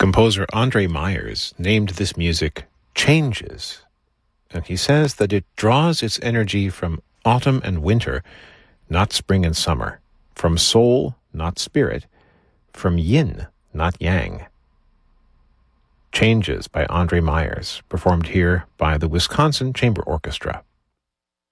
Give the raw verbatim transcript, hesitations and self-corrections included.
Composer Andre Myers named this music Changes, and he says that it draws its energy from autumn and winter, not spring and summer, from soul, not spirit, from yin, not yang. Changes by Andre Myers, performed here by the Wisconsin Chamber Orchestra.